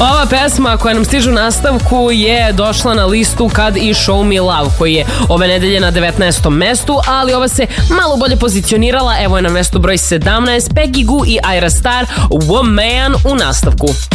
Ova pesma koja nam stiže u nastavku je došla na listu Kad i Show Me Love, koji je ove nedelje na 19. mestu, ali ova se malo bolje pozicionirala. Evo je na mestu broj 17 Peggy Gou i Ayra Starr, Woman u nastavku.